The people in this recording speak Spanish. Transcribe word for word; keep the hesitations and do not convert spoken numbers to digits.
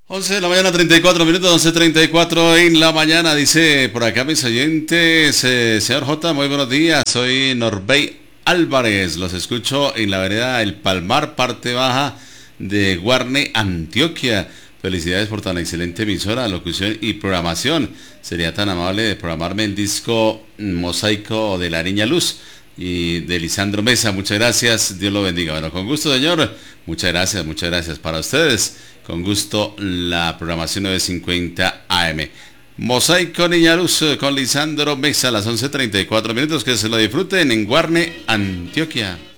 once de la mañana, treinta y cuatro minutos, once treinta y cuatro en la mañana, dice por acá mis oyentes, eh, señor J, muy buenos días, soy Norbey Álvarez, los escucho en la vereda El Palmar, parte baja de Guarne, Antioquia. Felicidades por tan excelente emisora, locución y programación. Sería tan amable de programarme el disco Mosaico de la Niña Luz y de Lisandro Mesa. Muchas gracias, Dios lo bendiga. Bueno, con gusto, señor. Muchas gracias, muchas gracias para ustedes. Con gusto, la programación novecientos cincuenta A M. Mosaico Niña Luz con Lisandro Mesa a las once treinta y cuatro minutos. Que se lo disfruten en Guarne, Antioquia.